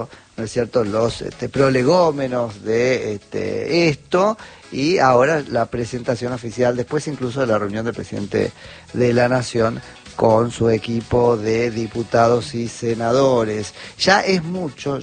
¿no es cierto?, los prolegómenos de esto, y ahora la presentación oficial, después incluso de la reunión del presidente de la Nación con su equipo de diputados y senadores. Ya es mucho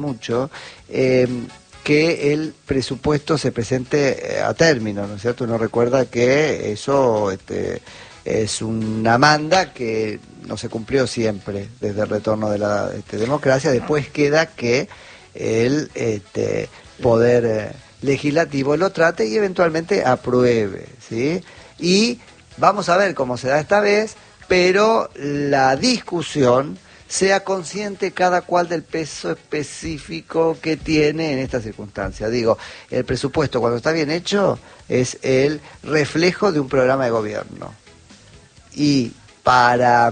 que el presupuesto se presente a término, ¿no es cierto? Uno recuerda que eso es una manda que no se cumplió siempre desde el retorno de la democracia. Después queda que el poder legislativo lo trate y eventualmente apruebe, ¿sí? Y vamos a ver cómo se da esta vez, pero la discusión sea consciente cada cual del peso específico que tiene en esta circunstancia. Digo, el presupuesto, cuando está bien hecho, es el reflejo de un programa de gobierno. Y para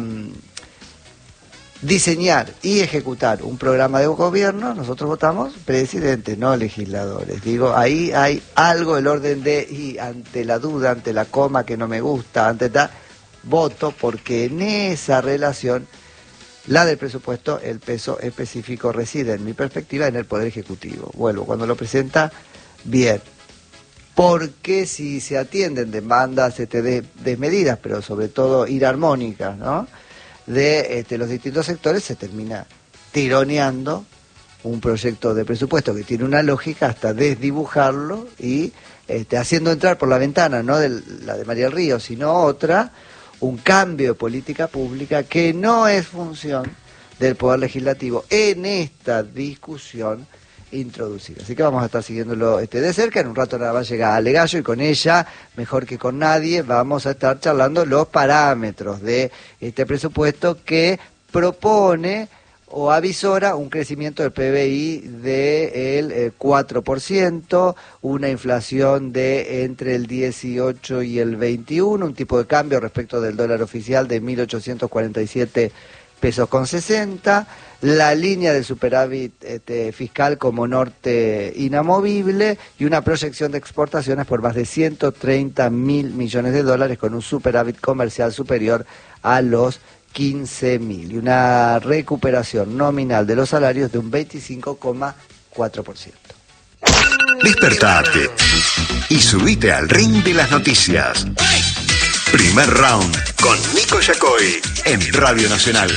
diseñar y ejecutar un programa de gobierno, nosotros votamos presidente, no legisladores. Digo, ahí hay algo del orden de, y ante la duda, ante la coma que no me gusta, ante tal, voto, porque en esa relación, la del presupuesto, el peso específico reside, en mi perspectiva, en el Poder Ejecutivo. Vuelvo, cuando lo presenta, bien. Porque si se atienden demandas desmedidas, pero sobre todo inarmónicas, ¿no?, de los distintos sectores, se termina tironeando un proyecto de presupuesto que tiene una lógica hasta desdibujarlo y haciendo entrar por la ventana, no la de María del Río, sino otra, un cambio de política pública que no es función del Poder Legislativo en esta discusión introducida. Así que vamos a estar siguiéndolo de cerca. En un rato nada más llega Ale Gallo y con ella, mejor que con nadie, vamos a estar charlando los parámetros de este presupuesto que propone o avisora un crecimiento del PBI del 4%, una inflación de entre el 18 y el 21, un tipo de cambio respecto del dólar oficial de 1.847 pesos con 60, la línea del superávit fiscal como norte inamovible y una proyección de exportaciones por más de 130.000 millones de dólares con un superávit comercial superior a los 15.000 y una recuperación nominal de los salarios de un 25,4%. Despertate y subite al ring de las noticias. Primer round con Nico Yacoy en Radio Nacional.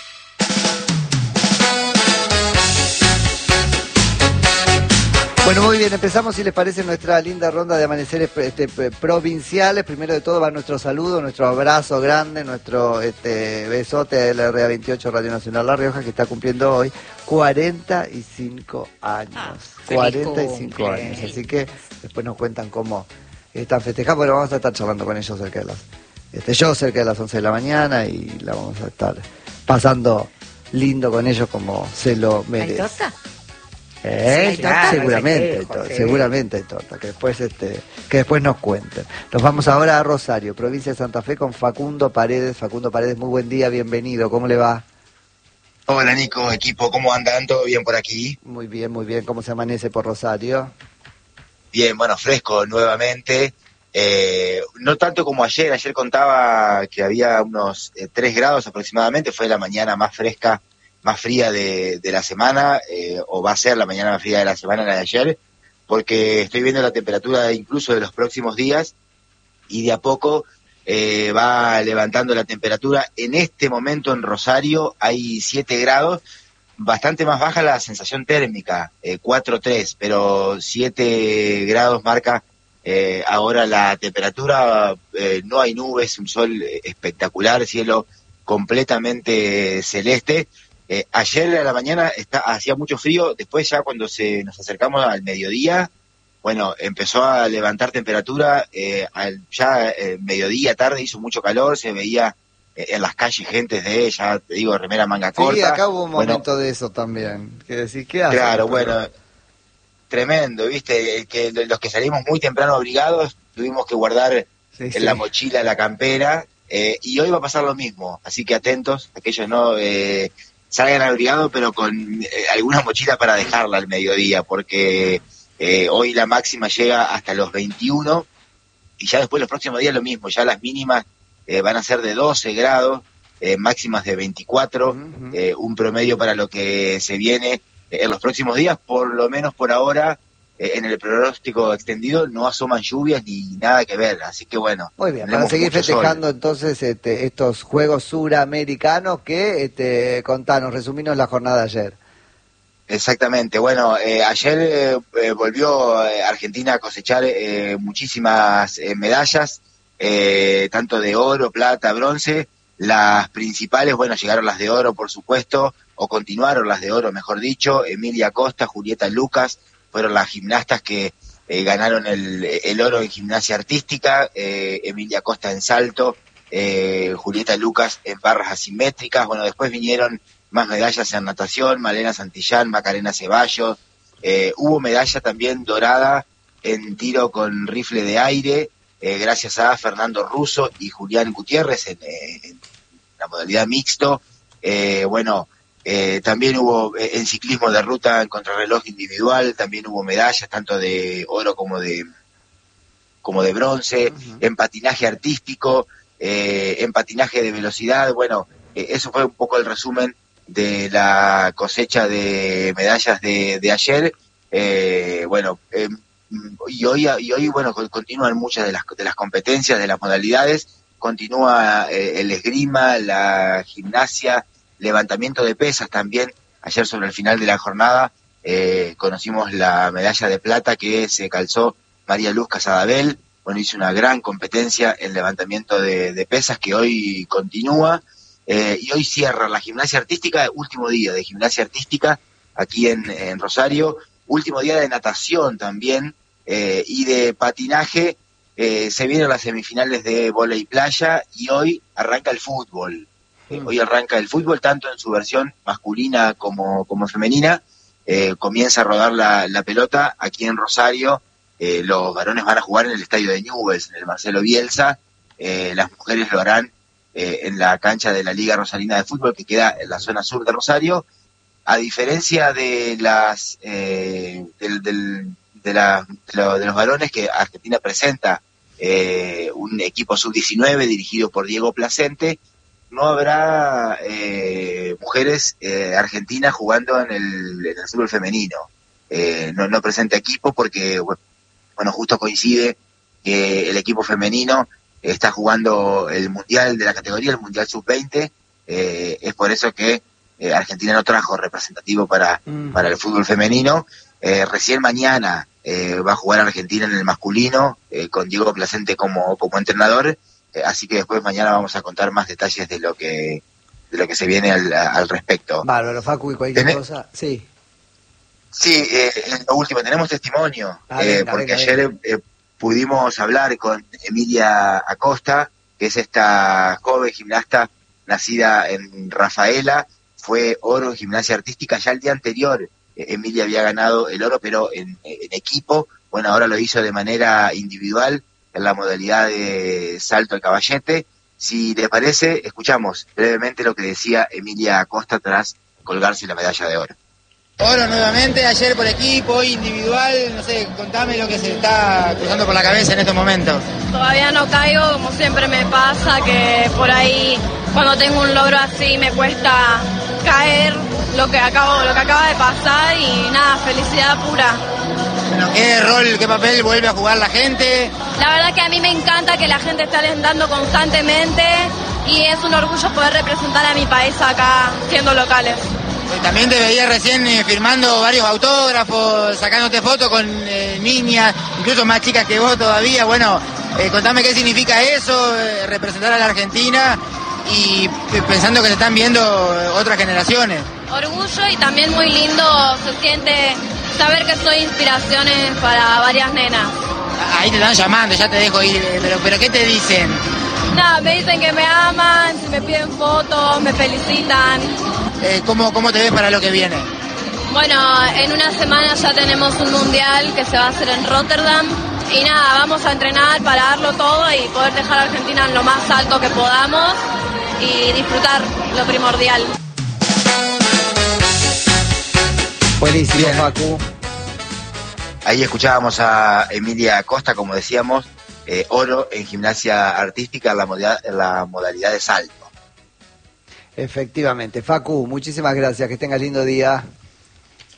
Bueno, muy bien, empezamos, si les parece, nuestra linda ronda de amaneceres provinciales. Primero de todo va nuestro saludo, nuestro abrazo grande, nuestro besote a la RA28 Radio Nacional La Rioja, que está cumpliendo hoy 45 años. 45 años, así que después nos cuentan cómo están festejando. Bueno, vamos a estar charlando con ellos cerca de las 11 de la mañana y la vamos a estar pasando lindo con ellos como se lo merece. ¿Hay torta? Seguramente hay torta, que después nos cuenten. Nos vamos ahora a Rosario, provincia de Santa Fe, con Facundo Paredes. Facundo Paredes, muy buen día, bienvenido, ¿cómo le va? Hola Nico, equipo, ¿cómo andan? ¿Todo bien por aquí? Muy bien, ¿cómo se amanece por Rosario? Bien, bueno, fresco nuevamente, no tanto como ayer contaba que había unos 3 grados aproximadamente, fue la mañana más fresca, más fría de la semana, o va a ser la mañana más fría de la semana, la de ayer, porque estoy viendo la temperatura incluso de los próximos días y de a poco va levantando la temperatura. En este momento en Rosario hay 7 grados, bastante más baja la sensación térmica, 4,3, pero 7 grados marca ahora la temperatura, no hay nubes, un sol espectacular, cielo completamente celeste. Ayer a la mañana hacía mucho frío, después ya cuando nos acercamos al mediodía, bueno, empezó a levantar temperatura, mediodía, tarde hizo mucho calor, se veía en las calles gente ya te digo, remera manga corta. Sí, acá hubo un momento de eso también, que decís, ¿qué hace? Claro, bueno, tremendo, viste, que los que salimos muy temprano abrigados, tuvimos que guardar en la mochila, la campera, y hoy va a pasar lo mismo, así que atentos, aquellos no salgan abrigados, pero con alguna mochila para dejarla al mediodía, porque hoy la máxima llega hasta los 21, y ya después los próximos días lo mismo, ya las mínimas van a ser de 12 grados, máximas de 24, un promedio para lo que se viene en los próximos días, por lo menos por ahora, en el pronóstico extendido no asoman lluvias ni nada que ver, así que bueno. Muy bien, para seguir festejando sol. Entonces estos Juegos Suramericanos que, contanos, resuminos la jornada de ayer. Exactamente, bueno, ayer volvió Argentina a cosechar muchísimas medallas, tanto de oro, plata, bronce. Las principales, bueno, llegaron las de oro, por supuesto, o continuaron las de oro, mejor dicho. Emilia Costa, Julieta Lucas, fueron las gimnastas que ganaron el oro en gimnasia artística. Emilia Costa en salto, Julieta Lucas en barras asimétricas. Bueno, después vinieron más medallas en natación, Malena Santillán, Macarena Ceballos. Hubo medalla también dorada en tiro con rifle de aire, gracias a Fernando Russo y Julián Gutiérrez en la modalidad mixto. También hubo en ciclismo de ruta en contrarreloj individual, también hubo medallas tanto de oro como de bronce. Uh-huh. En patinaje artístico, en patinaje de velocidad. Bueno, eso fue un poco el resumen de la cosecha de medallas de ayer. Y hoy bueno, continúan muchas de las competencias, de las modalidades. Continúa el esgrima, la gimnasia, levantamiento de pesas también. Ayer, sobre el final de la jornada, conocimos la medalla de plata que se calzó María Luz Casadabel. Bueno, hizo una gran competencia en levantamiento de pesas que hoy continúa. Y hoy cierra la gimnasia artística, último día de gimnasia artística aquí en Rosario, último día de natación también, y de patinaje. Se vienen las semifinales de vóley playa y hoy arranca el fútbol. Hoy arranca el fútbol tanto en su versión masculina como femenina. Comienza a rodar la pelota aquí en Rosario. Los varones van a jugar en el estadio de Newell's, en el Marcelo Bielsa. Las mujeres lo harán en la cancha de la Liga Rosarina de Fútbol, que queda en la zona sur de Rosario. A diferencia de de los varones, que Argentina presenta un equipo sub-19 dirigido por Diego Placente, no habrá mujeres argentinas jugando en el fútbol femenino. No presenta equipo porque, bueno, justo coincide que el equipo femenino está jugando el mundial de la categoría, el mundial sub-20. Es por eso que Argentina no trajo representativo para el fútbol femenino. Recién mañana va a jugar Argentina en el masculino, con Diego Placente como entrenador. Así que después mañana vamos a contar más detalles de lo que se viene al respecto. Bárbaro, Facu, y cualquier cosa. Sí. Sí, lo último, tenemos testimonio, porque ayer pudimos hablar con Emilia Acosta, que es esta joven gimnasta nacida en Rafaela. Fue oro en gimnasia artística. Ya el día anterior Emilia había ganado el oro, pero en equipo. Bueno, ahora lo hizo de manera individual en la modalidad de salto al caballete. Si le parece, escuchamos brevemente lo que decía Emilia Acosta tras colgarse la medalla de oro. Oro nuevamente, ayer por equipo, hoy individual. No sé, contame lo que se está cruzando por la cabeza en estos momentos. Todavía no caigo, como siempre me pasa, que por ahí cuando tengo un logro así me cuesta caer lo que acaba de pasar, y nada, felicidad pura. Bueno, ¿qué rol, qué papel vuelve a jugar la gente? La verdad que a mí me encanta que la gente esté alentando constantemente, y es un orgullo poder representar a mi país acá siendo locales. También te veía recién firmando varios autógrafos, sacándote fotos con niñas, incluso más chicas que vos todavía. Bueno, contame qué significa eso, representar a la Argentina, y pensando que se están viendo otras generaciones. Orgullo, y también muy lindo se siente saber que soy inspiraciones para varias nenas. Ahí te están llamando, ya te dejo ir, pero ¿qué te dicen? Nada, me dicen que me aman, me piden fotos, me felicitan. ¿Cómo te ves para lo que viene? Bueno, en una semana ya tenemos un mundial que se va a hacer en Rotterdam, y nada, vamos a entrenar para darlo todo y poder dejar a Argentina en lo más alto que podamos y disfrutar lo primordial. Buenísimo, Facu. Ahí escuchábamos a Emilia Acosta, como decíamos, oro en gimnasia artística en la modalidad de salto. Efectivamente. Facu, muchísimas gracias, que tengas lindo día.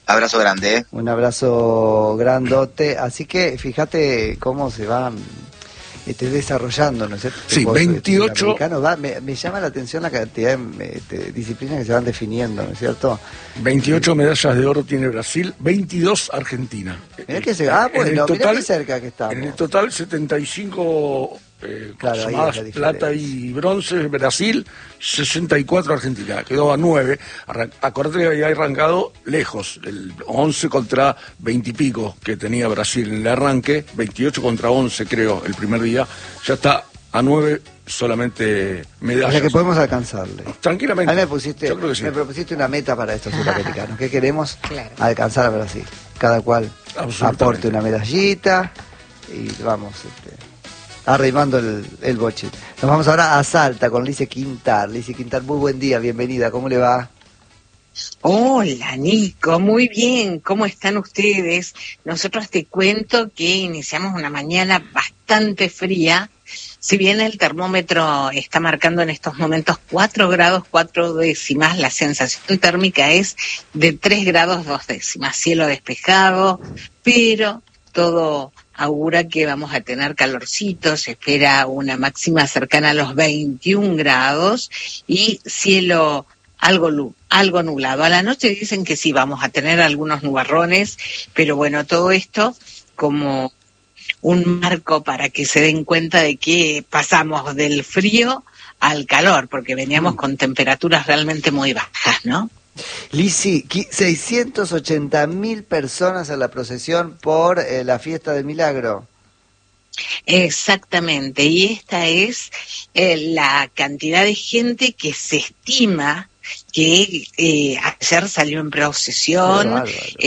Abrazo grande, ¿eh? Un abrazo grandote. Así que fíjate cómo se va desarrollando, ¿no es cierto? Sí, 28. Me llama la atención la cantidad de disciplinas que se van definiendo, ¿no es cierto? 28 medallas de oro tiene Brasil, 22 Argentina. Mirá que mirá qué cerca que estamos. En el total 75 claro, plata y bronce Brasil, 64 Argentina, quedó a 9. Acordate que había arrancado lejos, el 11 contra 20 y pico que tenía Brasil en el arranque, 28 contra 11 creo el primer día, ya está a 9 solamente medallas. O sea que podemos alcanzarle. Tranquilamente. A mí me propusiste una meta para estos sudamericanos, que queremos alcanzar a Brasil. Cada cual aporte una medallita y vamos arrimando el bochito. Nos vamos ahora a Salta con Lice Quintar. Lice Quintar, muy buen día, bienvenida, ¿cómo le va? Hola Nico, muy bien, ¿cómo están ustedes? Nosotros te cuento que iniciamos una mañana bastante fría, si bien el termómetro está marcando en estos momentos 4 grados 4 décimas, la sensación térmica es de 3 grados 2 décimas, cielo despejado, pero todo augura que vamos a tener calorcito, se espera una máxima cercana a los 21 grados y cielo algo nublado. A la noche dicen que sí, vamos a tener algunos nubarrones, pero bueno, todo esto como un marco para que se den cuenta de que pasamos del frío al calor, porque veníamos con temperaturas realmente muy bajas, ¿no? Lisi, 680.000 personas a la procesión por la fiesta del Milagro. Exactamente, y esta es la cantidad de gente que se estima que ayer salió en procesión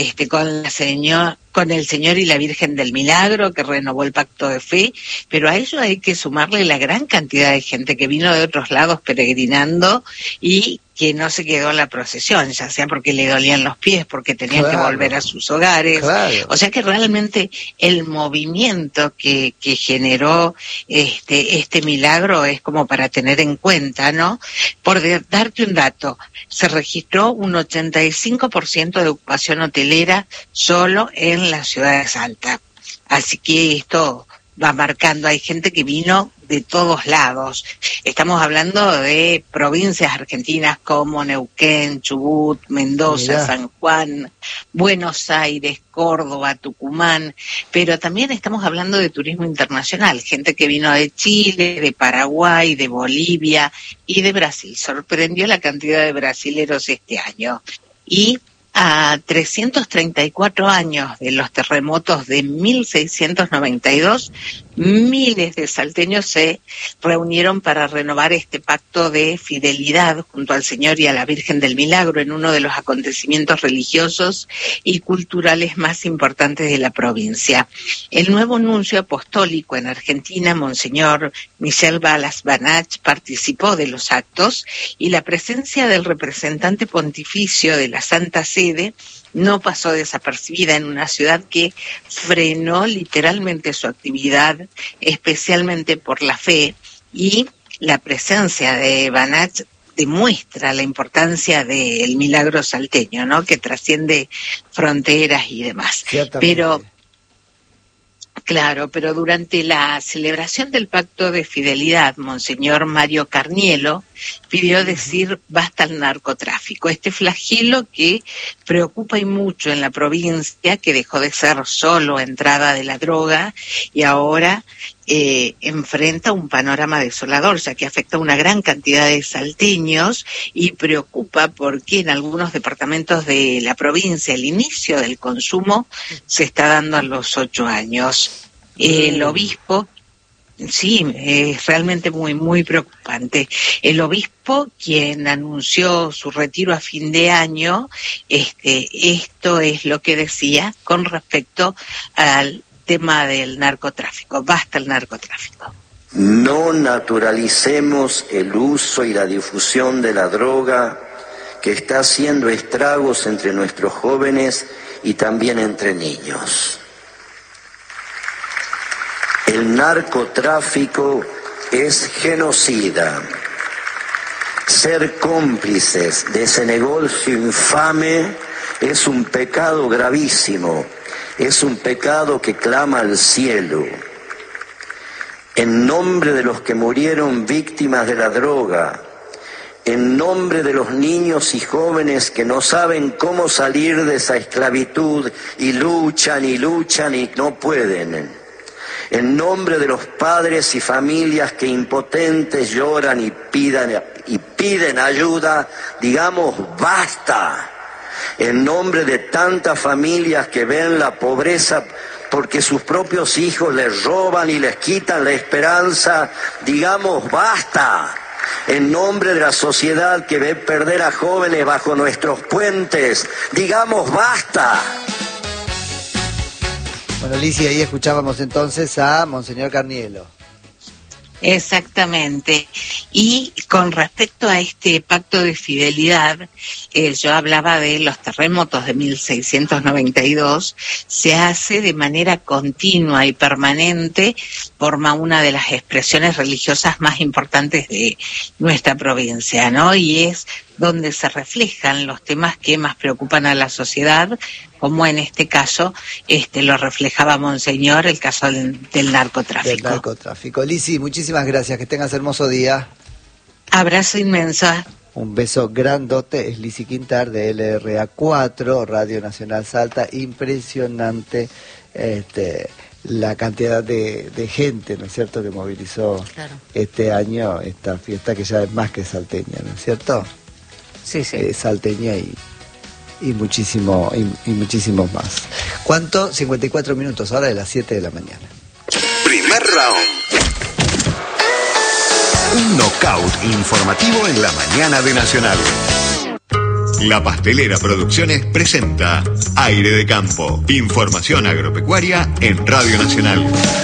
con el Señor y la Virgen del Milagro, que renovó el pacto de fe, pero a ello hay que sumarle la gran cantidad de gente que vino de otros lados peregrinando y que no se quedó en la procesión, ya sea porque le dolían los pies, porque tenían que volver a sus hogares. O sea que realmente el movimiento que generó este milagro es como para tener en cuenta, ¿no? Por darte un dato, se registró un 85% de ocupación hotelera solo en la ciudad de Salta. Así que esto va marcando, hay gente que vino de todos lados. Estamos hablando de provincias argentinas como Neuquén, Chubut, Mendoza, San Juan, Buenos Aires, Córdoba, Tucumán, pero también estamos hablando de turismo internacional, gente que vino de Chile, de Paraguay, de Bolivia y de Brasil. Sorprendió la cantidad de brasileros este año. Y a 334 años de los terremotos de 1692, miles de salteños se reunieron para renovar este pacto de fidelidad junto al Señor y a la Virgen del Milagro en uno de los acontecimientos religiosos y culturales más importantes de la provincia. El nuevo nuncio apostólico en Argentina, Monseñor Michel Balas Banach, participó de los actos y la presencia del representante pontificio de la Santa Sede no pasó desapercibida en una ciudad que frenó literalmente su actividad, especialmente por la fe, y la presencia de Banach demuestra la importancia del milagro salteño, ¿no? Que trasciende fronteras y demás. Pero durante la celebración del pacto de fidelidad, Monseñor Mario Carnielo pidió decir basta al narcotráfico, este flagelo que preocupa y mucho en la provincia, que dejó de ser solo entrada de la droga y ahora enfrenta un panorama desolador, ya que afecta a una gran cantidad de salteños y preocupa porque en algunos departamentos de la provincia el inicio del consumo se está dando a los 8 años. El obispo, sí, es realmente muy, muy preocupante. El obispo, quien anunció su retiro a fin de año, esto es lo que decía con respecto al tema del narcotráfico. Basta el narcotráfico. No naturalicemos el uso y la difusión de la droga que está haciendo estragos entre nuestros jóvenes y también entre niños. El narcotráfico es genocida. Ser cómplices de ese negocio infame es un pecado gravísimo, es un pecado que clama al cielo. En nombre de los que murieron víctimas de la droga, en nombre de los niños y jóvenes que no saben cómo salir de esa esclavitud y luchan y no pueden, en nombre de los padres y familias que impotentes lloran y piden ayuda, digamos basta. En nombre de tantas familias que ven la pobreza porque sus propios hijos les roban y les quitan la esperanza, digamos basta. En nombre de la sociedad que ve perder a jóvenes bajo nuestros puentes, digamos basta. Bueno, Lizzy, ahí escuchábamos entonces a Monseñor Carniello. Exactamente. Y con respecto a este pacto de fidelidad, yo hablaba de los terremotos de 1692, se hace de manera continua y permanente, forma una de las expresiones religiosas más importantes de nuestra provincia, ¿no? Y es donde se reflejan los temas que más preocupan a la sociedad, como en este caso lo reflejaba Monseñor, el caso del narcotráfico. Del narcotráfico. Lizzy, muchísimas gracias, que tengas hermoso día. Abrazo inmenso. Un beso grandote, es Lizzy Quintar de LRA4, Radio Nacional Salta, impresionante la cantidad de gente, ¿no es cierto?, que movilizó este año esta fiesta que ya es más que salteña, ¿no es cierto? Sí, sí. Salteña y muchísimos más. ¿Cuánto? 54 minutos, ahora de las 7 de la mañana. Primer round. Un knockout informativo en la mañana de Nacional. La Pastelera Producciones presenta Aire de Campo. Información agropecuaria en Radio Nacional.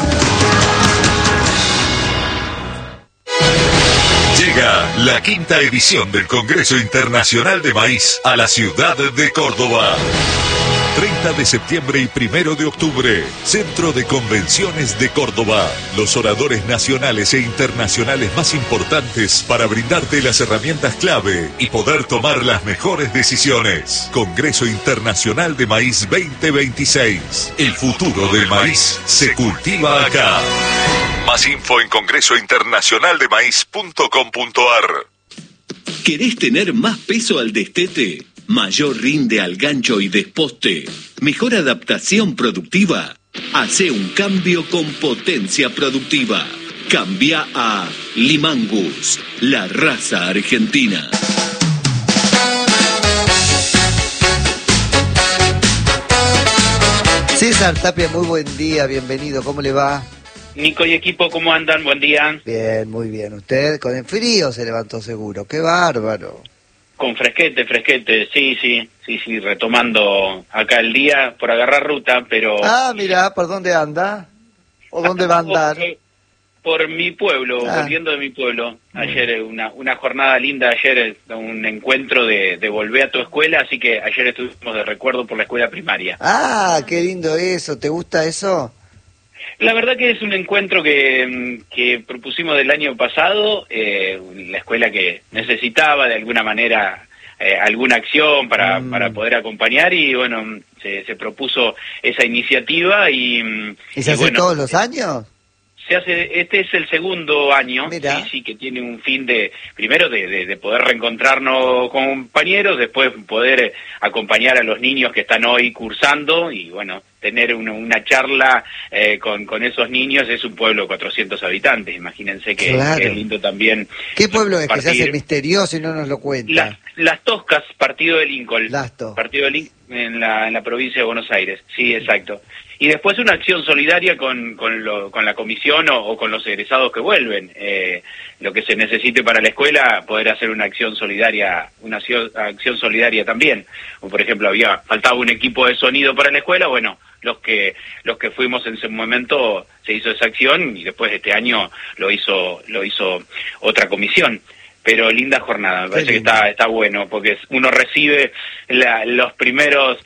Llega la 5ª edición del Congreso Internacional de Maíz a la ciudad de Córdoba. 30 de septiembre y 1 de octubre, Centro de Convenciones de Córdoba. Los oradores nacionales e internacionales más importantes para brindarte las herramientas clave y poder tomar las mejores decisiones. Congreso Internacional de Maíz 2026. El futuro del maíz se cultiva acá. Más info en congresointernacionaldemaíz.com.ar. ¿Querés tener más peso al destete? Mayor rinde al gancho y desposte. Mejor adaptación productiva. Hace un cambio con potencia productiva. Cambia a Limangus, la raza argentina. César Tapia, muy buen día, bienvenido, ¿cómo le va? Nico y equipo, ¿cómo andan? Buen día. Bien, muy bien. Usted con el frío se levantó seguro, qué bárbaro. Con fresquete, sí, retomando acá el día por agarrar ruta, pero... Ah, mira, ¿por dónde anda? ¿O dónde va a andar? Por mi pueblo, volviendo de mi pueblo. Ayer una jornada linda, ayer un encuentro de volver a tu escuela, así que ayer estuvimos de recuerdo por la escuela primaria. Ah, qué lindo eso, ¿te gusta eso? La verdad que es un encuentro que propusimos del año pasado, la escuela que necesitaba de alguna manera alguna acción para poder acompañar y bueno, se propuso esa iniciativa y se hace todos los años. Se hace, este es el segundo año, sí, que tiene un fin primero de poder reencontrarnos con compañeros, después poder acompañar a los niños que están hoy cursando y bueno, tener una charla con esos niños. Es un pueblo de 400 habitantes, imagínense que es lindo también. ¿Qué pueblo es que se hace misterioso y no nos lo cuenta? Las Toscas, partido de Lincoln. Partido de Lincoln en la provincia de Buenos Aires, sí, exacto. Y después una acción solidaria con la comisión o con los egresados que vuelven. Lo que se necesite para la escuela, poder hacer una acción solidaria también. O por ejemplo, faltaba un equipo de sonido para la escuela, bueno, los que fuimos en ese momento se hizo esa acción y después este año lo hizo otra comisión. Pero linda jornada, me parece que está bueno, porque uno recibe las primeras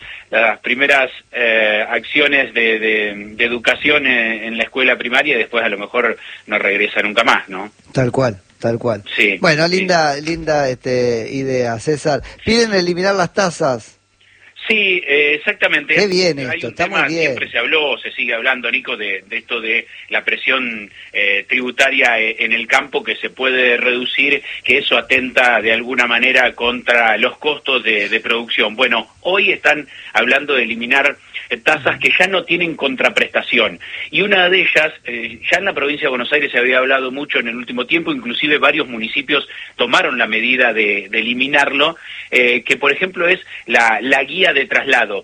acciones de educación en la escuela primaria y después a lo mejor no regresa nunca más, ¿no? Tal cual. Sí. Bueno, linda idea, César. ¿Piden eliminar las tasas? Sí, exactamente. Qué bien Hay esto, un está tema, muy bien. siempre se habló, se sigue hablando, Nico, de esto de la presión tributaria en el campo que se puede reducir, que eso atenta de alguna manera contra los costos de producción. Bueno, hoy están hablando de eliminar tasas que ya no tienen contraprestación. Y una de ellas, ya en la provincia de Buenos Aires se había hablado mucho en el último tiempo, inclusive varios municipios tomaron la medida de eliminarlo, que por ejemplo es la guía de traslado.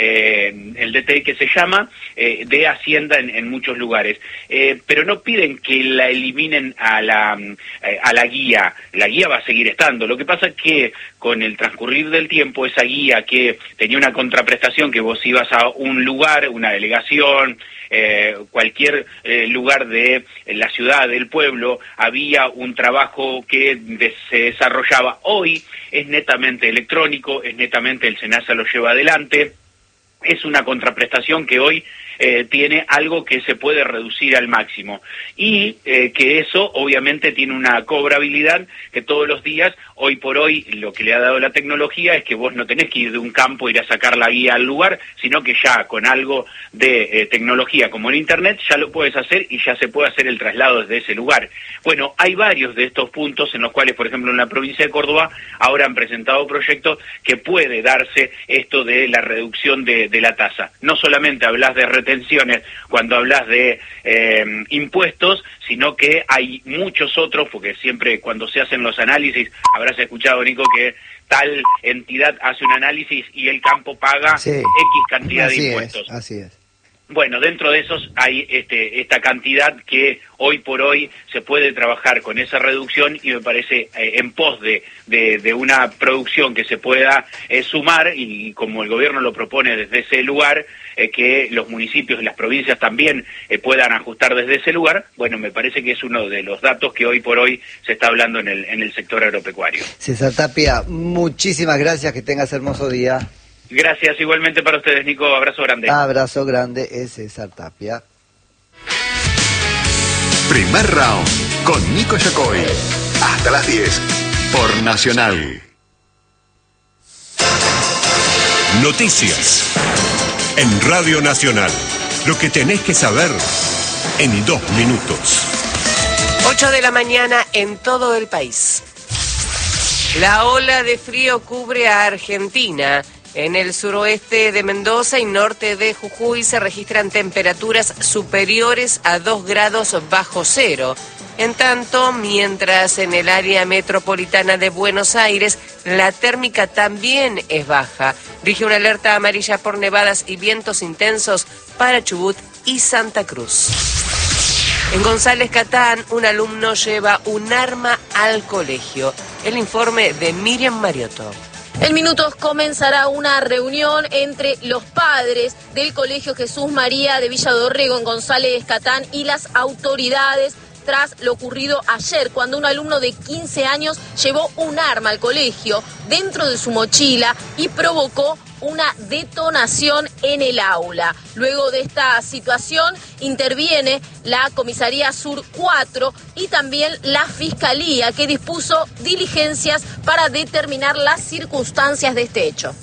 El DTI que se llama, de Hacienda en muchos lugares. Pero no piden que la eliminen a la guía. La guía va a seguir estando. Lo que pasa es que con el transcurrir del tiempo, esa guía que tenía una contraprestación, que vos ibas a un lugar, una delegación, cualquier lugar de la ciudad, del pueblo, había un trabajo que se desarrollaba. Hoy es netamente electrónico, es netamente el SENASA lo lleva adelante. Es una contraprestación que hoy tiene algo que se puede reducir al máximo y que eso obviamente tiene una cobrabilidad que todos los días, hoy por hoy, lo que le ha dado la tecnología es que vos no tenés que ir de un campo, ir a sacar la guía al lugar, sino que ya con algo de tecnología como en Internet ya lo puedes hacer y ya se puede hacer el traslado desde ese lugar. Bueno, hay varios de estos puntos en los cuales, por ejemplo, en la provincia de Córdoba ahora han presentado proyectos que puede darse esto de la reducción de la tasa. No solamente hablas de retenciones cuando hablas de impuestos, sino que hay muchos otros, porque siempre cuando se hacen los análisis, habrás escuchado, Nico, que tal entidad hace un análisis y el campo paga X cantidad de impuestos. Así es. Bueno, dentro de esos hay esta cantidad que hoy por hoy se puede trabajar con esa reducción y me parece en pos de una producción que se pueda sumar y como el gobierno lo propone desde ese lugar, que los municipios y las provincias también puedan ajustar desde ese lugar. Bueno, me parece que es uno de los datos que hoy por hoy se está hablando en el sector agropecuario. César Tapia, muchísimas gracias, que tengas hermoso día. Gracias, igualmente para ustedes, Nico. Abrazo grande. Abrazo grande, es César Tapia. Primer round con Nico Yacoy. Hasta las 10 por Nacional. Noticias en Radio Nacional. Lo que tenés que saber en 2 minutos. 8 de la mañana en todo el país. La ola de frío cubre a Argentina. En el suroeste de Mendoza y norte de Jujuy se registran temperaturas superiores a 2 grados bajo cero. En tanto, mientras en el área metropolitana de Buenos Aires la térmica también es baja. Rige una alerta amarilla por nevadas y vientos intensos para Chubut y Santa Cruz. En González Catán, un alumno lleva un arma al colegio. El informe de Miriam Mariotto. En minutos comenzará una reunión entre los padres del Colegio Jesús María de Villa Dorrego en González Catán y las autoridades tras lo ocurrido ayer, cuando un alumno de 15 años llevó un arma al colegio dentro de su mochila y provocó una detonación en el aula. Luego de esta situación interviene la Comisaría Sur 4 y también la Fiscalía, que dispuso diligencias para determinar las circunstancias de este hecho.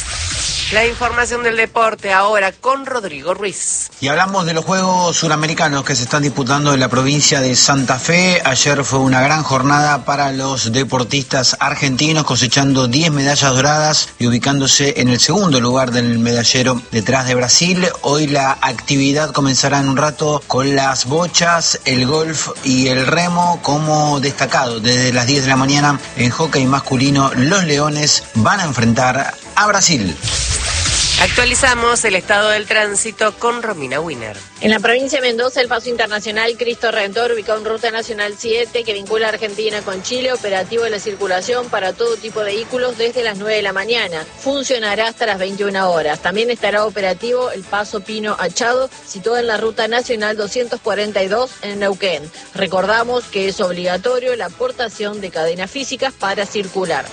La información del deporte ahora con Rodrigo Ruiz. Y hablamos de los Juegos Suramericanos que se están disputando en la provincia de Santa Fe. Ayer fue una gran jornada para los deportistas argentinos, cosechando 10 medallas doradas y ubicándose en el segundo lugar del medallero detrás de Brasil. Hoy la actividad comenzará en un rato con las bochas, el golf y el remo como destacado. Desde las 10 de la mañana en hockey masculino, los Leones van a enfrentar a Brasil. Actualizamos el estado del tránsito con Romina Wiener. En la provincia de Mendoza, el paso internacional Cristo Redentor, ubicado en Ruta Nacional 7, que vincula a Argentina con Chile, operativo de la circulación para todo tipo de vehículos desde las 9 de la mañana. Funcionará hasta las 21 horas. También estará operativo el paso Pino Achado, situado en la Ruta Nacional 242 en Neuquén. Recordamos que es obligatorio la aportación de cadenas físicas para circular.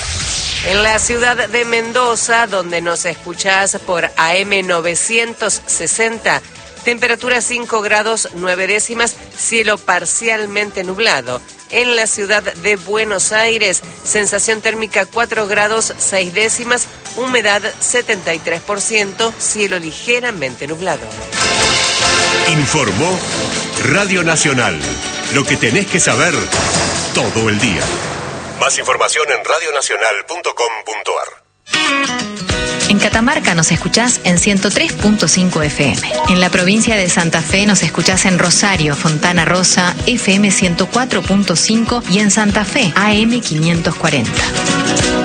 En la ciudad de Mendoza, donde nos escuchás por AM 960, temperatura 5 grados 9 décimas, cielo parcialmente nublado. en la ciudad de Buenos Aires. Sensación térmica 4 grados 6 décimas, humedad 73%, cielo ligeramente nublado. Informó Radio Nacional. Lo que tenés que saber todo el día. Más información en radionacional.com.ar. En Catamarca nos escuchás en 103.5 FM. En la provincia de Santa Fe nos escuchás en Rosario, Fontana Rosa, FM 104.5 y en Santa Fe, AM 540.